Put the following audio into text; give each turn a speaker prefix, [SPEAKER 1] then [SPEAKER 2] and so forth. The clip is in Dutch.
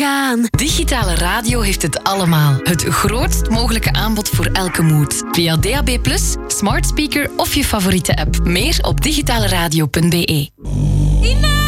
[SPEAKER 1] gaan.
[SPEAKER 2] Digitale radio heeft het allemaal. Het grootst mogelijke aanbod voor elke mood. Via DAB+, smart speaker of je favoriete app. Meer op digitaleradio.be.